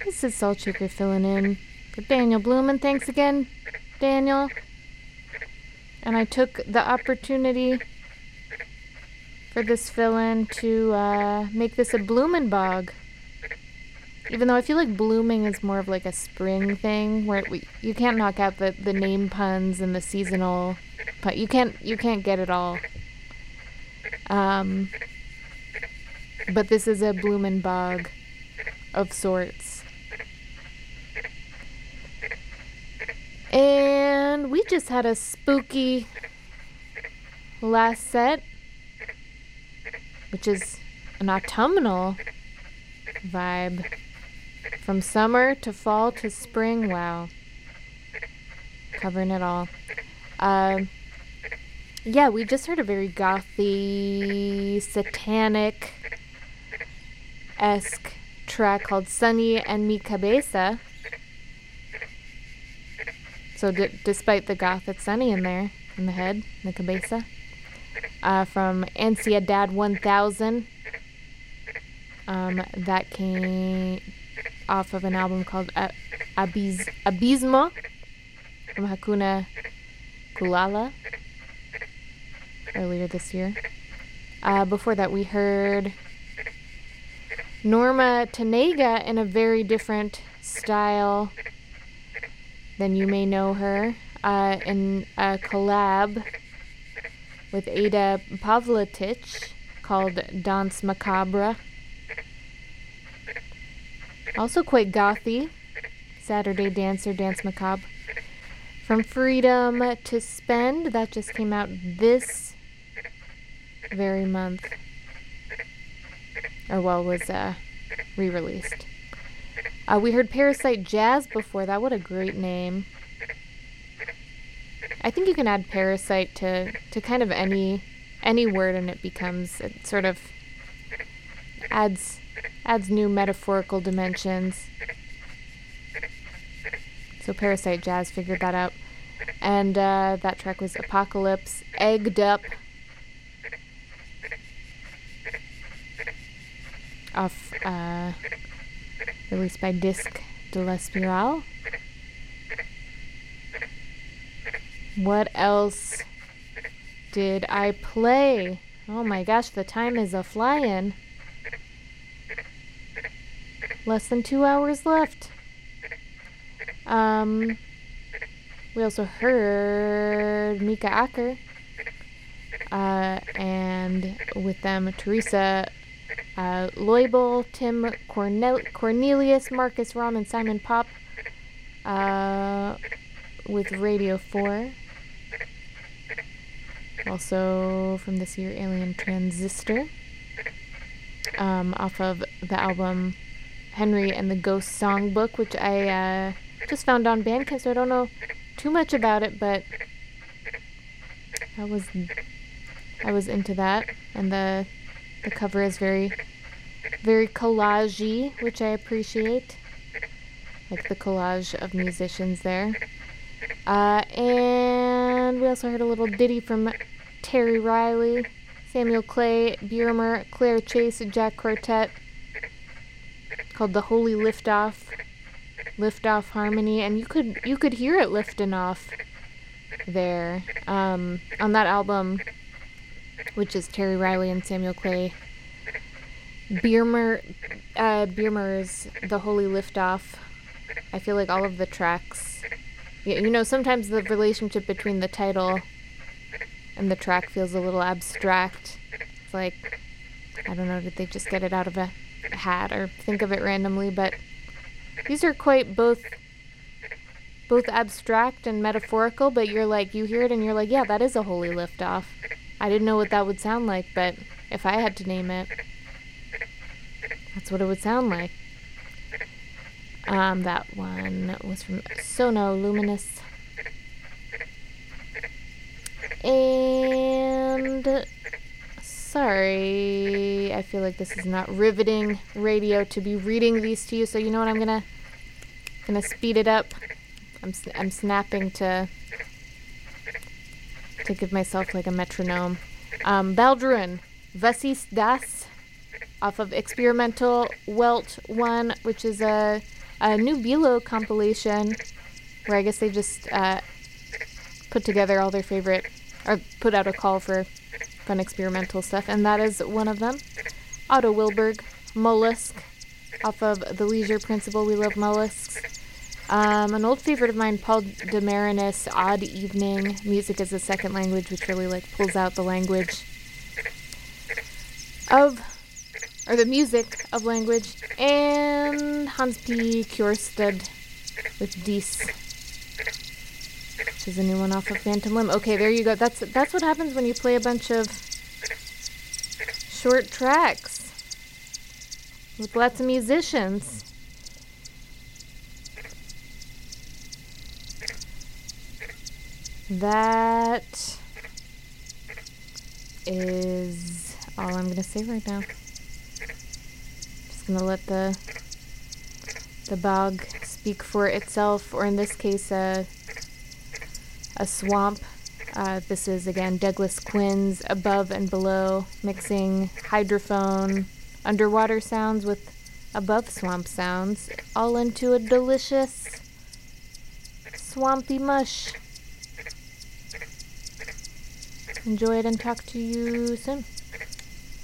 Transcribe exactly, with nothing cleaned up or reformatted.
This is Salt Shaker filling in for Daniel Blumen. Thanks again, Daniel. And I took the opportunity for this fill-in to uh, make this a Blumenbog. Even though I feel like blooming is more of like a spring thing, where we, you can't knock out the, the name puns and the seasonal, but you can't you can't get it all. Um, but this is a Blumenbog of sorts. And we just had a spooky last set, which is an autumnal vibe. From summer to fall to spring, wow. Covering it all. Uh, yeah, we just heard a very gothy, satanic-esque track called Sunny and Mi Cabeza. So d- despite the goth, it's sunny in there, in the head, in the cabeza. Uh, from Ansiedad one thousand. Um, that came off of an album called uh, Abiz- Abismo from Hakuna Kulala earlier this year. Uh, before that, we heard Norma Tanega in a very different style than you may know her, uh, in a collab with Ada Pavlatic called Dance Macabre. Also quite gothy. Saturday Dancer, Dance Macabre. From Freedom to Spend, that just came out this very month. Or well, was uh, re-released. Uh, we heard Parasite Jazz before that. What a great name. I think you can add Parasite to, to kind of any any word and it becomes, it sort of adds adds new metaphorical dimensions. So Parasite Jazz figured that out. And uh, that track was Apocalypse, Egged Up. Off, uh, released by Disc de la Spirale. What else did I play? Oh my gosh, the time is a flying. Less than two hours left. Um, we also heard Mika Acker, uh, and with them Teresa uh, Loibel, Tim Cornel- Cornelius, Marcus Rom, and Simon Pop, uh, with Radio four. Also from this year, Alien Transistor, um, off of the album Henry and the Ghost Songbook, which I uh, just found on Bandcamp, so I don't know too much about it, but I was I was into that, and the the cover is very very collage-y, which I appreciate, like the collage of musicians there. Uh, and we also heard a little ditty from Terry Riley, Samuel Clay, Biermer, Claire Chase, Jack Quartet, called The Holy Liftoff, Liftoff Harmony, and you could you could hear it lifting off there, um, on that album, which is Terry Riley and Samuel Clay. Biermer, uh, Biermer's The Holy Liftoff. I feel like all of the tracks, you know, sometimes the relationship between the title and the track feels a little abstract. It's like, I don't know, did they just get it out of a hat or think of it randomly? But these are quite both both abstract and metaphorical, but you're like, you hear it and you're like, yeah, that is a holy liftoff. I didn't know what that would sound like, but if I had to name it, that's what it would sound like. Um, that one was from Sono Luminous. And sorry, I feel like this is not riveting radio to be reading these to you, so you know what, I'm gonna gonna speed it up. I'm I'm snapping to to give myself like a metronome. Um, Baldruin, Was ist das? Off of Experimental Welt one, which is a a new Bilo compilation where I guess they just uh, put together all their favorite, or put out a call for fun experimental stuff, and that is one of them. Otto Wilberg, Mollusk, off of The Leisure Principle, we love mollusks. Um, an old favorite of mine, Paul de Marinis, Odd Evening, Music as a Second Language, which really like pulls out the language of, or the music of language, and Hans P. Kjørsted with Dis, which is a new one off of Phantom Limb. Okay, there you go. That's that's what happens when you play a bunch of short tracks with lots of musicians. That is all I'm gonna say right now. Just gonna let the the bog speak for itself, or in this case, uh, a swamp. Uh, this is again Douglas Quinn's Above and Below, mixing hydrophone, underwater sounds with above swamp sounds, all into a delicious swampy mush. Enjoy it and talk to you soon.